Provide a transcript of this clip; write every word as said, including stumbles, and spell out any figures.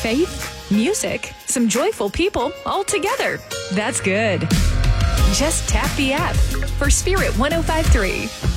faith, music, some joyful people all together. That's good. Just tap the app for Spirit one oh five point three.